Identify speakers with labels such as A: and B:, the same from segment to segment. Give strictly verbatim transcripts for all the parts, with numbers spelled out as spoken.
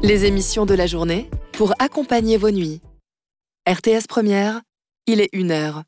A: Les émissions de la journée pour accompagner vos nuits. R T S Première, il est une heure.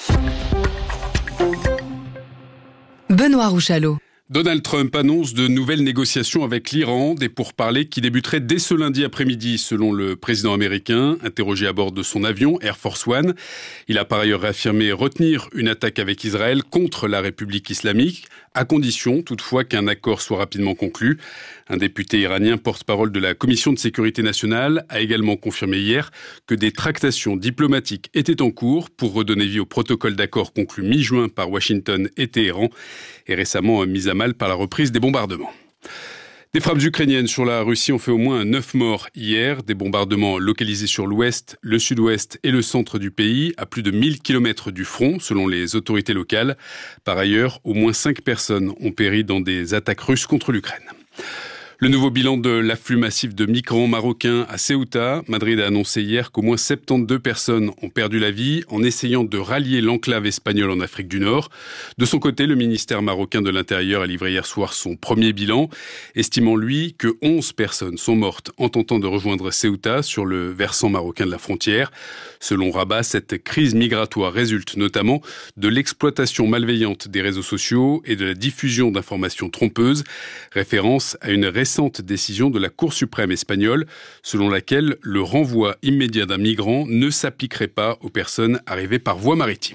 A: Benoît Rouchalot.
B: Donald Trump annonce de nouvelles négociations avec l'Iran, des pourparlers qui débuteraient dès ce lundi après-midi, selon le président américain, interrogé à bord de son avion Air Force One. Il a par ailleurs réaffirmé retenir une attaque avec Israël contre la République islamique, à condition toutefois qu'un accord soit rapidement conclu. Un député iranien porte-parole de la Commission de sécurité nationale a également confirmé hier que des tractations diplomatiques étaient en cours pour redonner vie au protocole d'accord conclu mi-juin par Washington et Téhéran et récemment mis à mal par la reprise des bombardements. Des frappes ukrainiennes sur la Russie ont fait au moins neuf morts hier. Des bombardements localisés sur l'ouest, le sud-ouest et le centre du pays, à plus de mille kilomètres du front, selon les autorités locales. Par ailleurs, au moins cinq personnes ont péri dans des attaques russes contre l'Ukraine. Le nouveau bilan de l'afflux massif de migrants marocains à Ceuta. Madrid a annoncé hier qu'au moins soixante-douze personnes ont perdu la vie en essayant de rallier l'enclave espagnole en Afrique du Nord. De son côté, le ministère marocain de l'Intérieur a livré hier soir son premier bilan, estimant lui que onze personnes sont mortes en tentant de rejoindre Ceuta sur le versant marocain de la frontière. Selon Rabat, cette crise migratoire résulte notamment de l'exploitation malveillante des réseaux sociaux et de la diffusion d'informations trompeuses, référence à une récente décision de la Cour suprême espagnole selon laquelle le renvoi immédiat d'un migrant ne s'appliquerait pas aux personnes arrivées par voie maritime.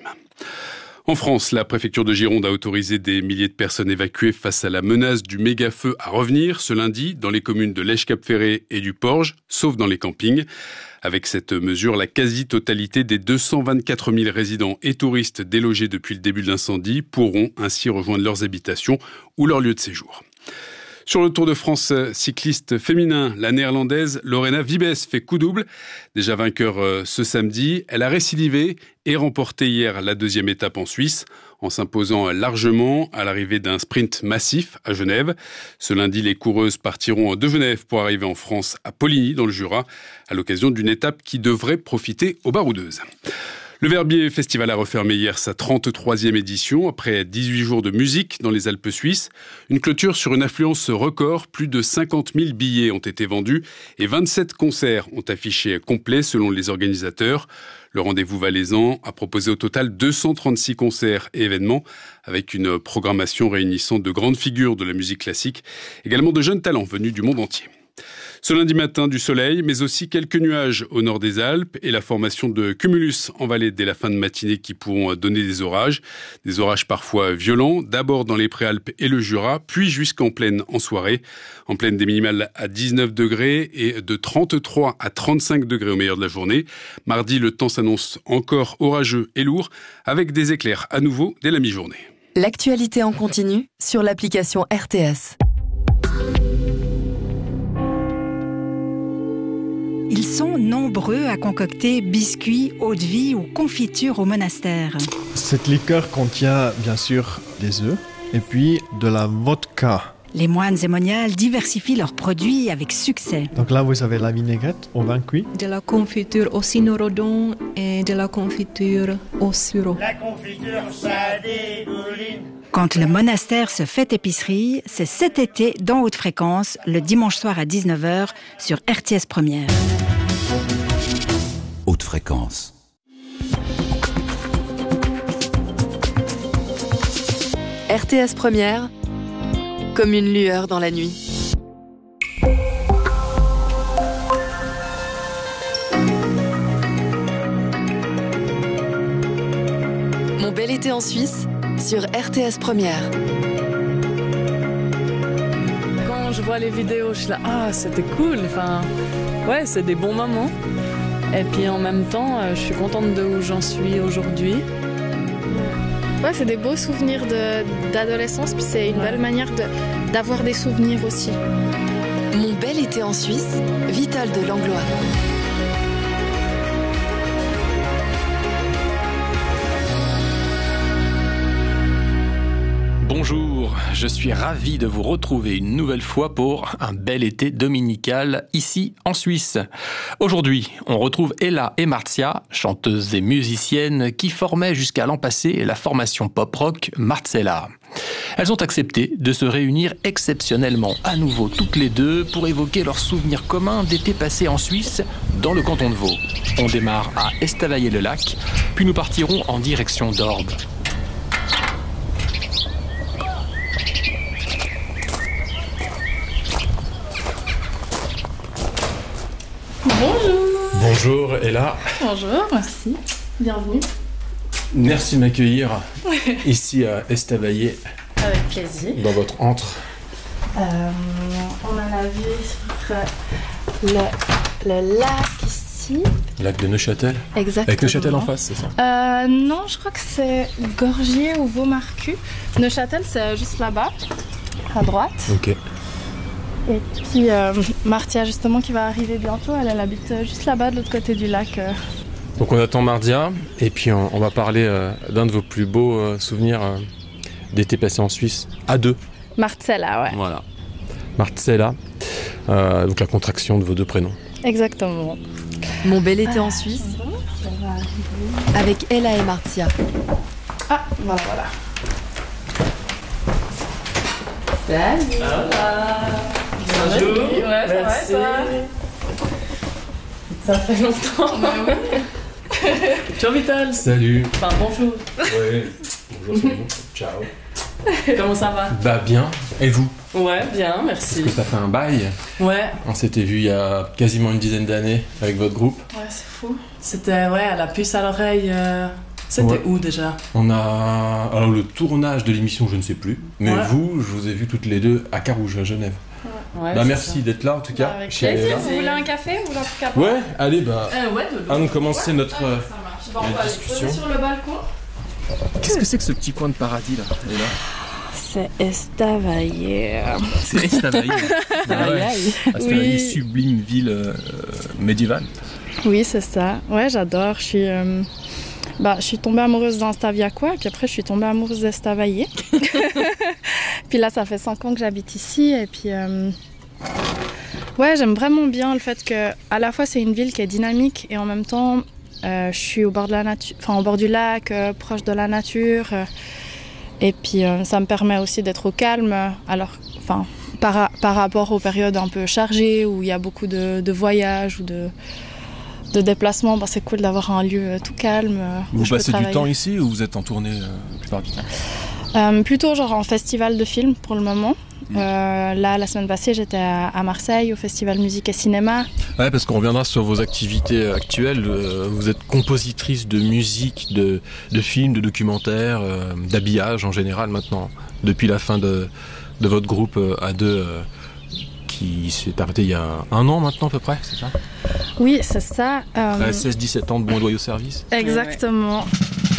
B: En France, la préfecture de Gironde a autorisé des milliers de personnes évacuées face à la menace du méga-feu à revenir ce lundi dans les communes de Lèche-Cap-Ferré et du Porge, sauf dans les campings. Avec cette mesure, la quasi-totalité des deux cent vingt-quatre mille résidents et touristes délogés depuis le début de l'incendie pourront ainsi rejoindre leurs habitations ou leur lieu de séjour. Sur le Tour de France cycliste féminin, la néerlandaise Lorena Wiebes fait coup double. Déjà vainqueur ce samedi, elle a récidivé et remporté hier la deuxième étape en Suisse en s'imposant largement à l'arrivée d'un sprint massif à Genève. Ce lundi, les coureuses partiront de Genève pour arriver en France à Poligny dans le Jura à l'occasion d'une étape qui devrait profiter aux baroudeuses. Le Verbier Festival a refermé hier sa trente-troisième édition après dix-huit jours de musique dans les Alpes suisses. Une clôture sur une affluence record. Plus de cinquante mille billets ont été vendus et vingt-sept concerts ont affiché complet selon les organisateurs. Le rendez-vous valaisan a proposé au total deux cent trente-six concerts et événements avec une programmation réunissant de grandes figures de la musique classique, également de jeunes talents venus du monde entier. Ce lundi matin, du soleil, mais aussi quelques nuages au nord des Alpes et la formation de cumulus en vallée dès la fin de matinée qui pourront donner des orages. Des orages parfois violents, d'abord dans les Préalpes et le Jura, puis jusqu'en plaine en soirée. En plaine, des minimales à dix-neuf degrés et de trente-trois à trente-cinq degrés au meilleur de la journée. Mardi, le temps s'annonce encore orageux et lourd, avec des éclairs à nouveau dès la mi-journée.
A: L'actualité en continu sur l'application R T S.
C: Ils sont nombreux à concocter biscuits, eau-de-vie ou confitures au monastère.
D: Cette liqueur contient bien sûr des œufs et puis de la vodka.
C: Les moines et moniales diversifient leurs produits avec succès.
D: Donc là, vous avez la vinaigrette au vin cuit.
E: De la confiture au cynorhodon et de la confiture au sureau.
F: La confiture, ça dégouline.
C: Quand le monastère se fait épicerie, c'est cet été dans Haute Fréquence, le dimanche soir à dix-neuf heures sur R T S Première.
G: Haute Fréquence.
A: R T S Première, comme une lueur dans la nuit. Mon bel été en Suisse sur R T S Première.
H: Quand je vois les vidéos, je suis là, ah, c'était cool. Enfin, ouais, c'est des bons moments. Et puis en même temps, je suis contente de où j'en suis aujourd'hui.
I: Ouais, c'est des beaux souvenirs de, d'adolescence, puis c'est une belle manière de, d'avoir des souvenirs aussi.
A: Mon bel été en Suisse, Vital de Langlois.
G: Bonjour, je suis ravi de vous retrouver une nouvelle fois pour un bel été dominical ici en Suisse. Aujourd'hui, on retrouve Ella et Marcia, chanteuses et musiciennes qui formaient jusqu'à l'an passé la formation pop-rock Marcella. Elles ont accepté de se réunir exceptionnellement à nouveau toutes les deux pour évoquer leurs souvenirs communs d'été passés en Suisse dans le canton de Vaud. On démarre à Estavayer-le-Lac, puis nous partirons en direction d'Orbe.
I: Bonjour.
G: Bonjour Ella.
I: Bonjour, merci. Bienvenue.
G: Merci de m'accueillir ici à Estavayer.
I: Avec plaisir.
G: Dans votre antre.
I: Euh, on a la vue sur le, le lac ici.
G: Lac de Neuchâtel.
I: Exactement.
G: Avec Neuchâtel en face, c'est ça?
I: euh, Non, je crois que c'est Gorgier ou Vaumarcus. Neuchâtel, c'est juste là-bas, à droite.
G: Ok.
I: Et puis euh, Marcia, justement, qui va arriver bientôt, elle, elle habite juste là-bas, de l'autre côté du lac. Euh.
G: Donc on attend Marcia, et puis on, on va parler euh, d'un de vos plus beaux euh, souvenirs euh, d'été passé en Suisse, à deux.
I: Marcella, ouais.
G: Voilà. Marcella, euh, donc la contraction de vos deux prénoms.
I: Exactement.
A: Mon bel été en Suisse, avec Ella et Marcia.
I: Ah, voilà, voilà.
H: Salut. Bonjour. Ouais, ça va, ça. Ça fait longtemps. Bah oui. Ciao Vital.
G: Salut.
H: Enfin bonjour.
G: Ouais. Bonjour, c'est bon. Ciao.
H: Comment ça va?
G: Bah bien. Et vous?
H: Ouais, bien, merci.
G: Parce que ça fait un bail.
H: Ouais.
G: On s'était vu il y a quasiment une dizaine d'années avec votre groupe.
H: Ouais, c'est fou. C'était, ouais, à la puce à l'oreille. Euh... C'était
G: ouais.
H: Où déjà?
G: On a... Alors le tournage de l'émission, je ne sais plus. Mais ouais. vous, je vous ai vu toutes les deux à Carouge, à Genève.
H: Ouais,
G: bah merci ça. D'être là en tout cas. Bah,
I: avec plaisir. Vous voulez un café ou un truc à
G: Ouais, allez, bah...
H: Euh, ouais, de
G: allons commencer ouais. notre euh,
I: bon, on va discussion. Sur le balcon.
G: Qu'est-ce que c'est que ce petit coin de paradis là, là
I: C'est Estavayer.
G: C'est Estavayer.
I: Ah ouais.
G: Estavayer, oui. Sublime ville euh, médiévale.
I: Oui, c'est ça. Ouais, j'adore. Je suis, euh, bah, je suis tombée amoureuse d'Instaviaquois, puis après je suis tombée amoureuse d'Estavayer. Puis là, ça fait cinq ans que j'habite ici, et puis euh, ouais, j'aime vraiment bien le fait que, à la fois, c'est une ville qui est dynamique et en même temps, euh, je suis au bord de la nature, enfin au bord du lac, euh, proche de la nature. Euh, Et puis euh, ça me permet aussi d'être au calme, alors, enfin, par, par rapport aux périodes un peu chargées où il y a beaucoup de, de voyages ou de, de déplacements, bah, c'est cool d'avoir un lieu tout calme.
J: Vous passez du temps ici ou vous êtes en tournée euh, la plupart du temps?
I: euh, Plutôt genre en festival de films pour le moment. Mmh. Euh, là, la semaine passée, j'étais à, à Marseille au festival Musique et Cinéma.
J: Ouais, parce qu'on reviendra sur vos activités actuelles. Euh, vous êtes compositrice de musique, de, de films, de documentaires, euh, d'habillage en général maintenant, depuis la fin de, de votre groupe euh, à deux euh, qui s'est arrêté il y a un an maintenant à peu près, c'est ça?
I: Oui, c'est ça.
J: Euh... Après seize dix-sept ans de Bon Doigt au service.
I: Exactement.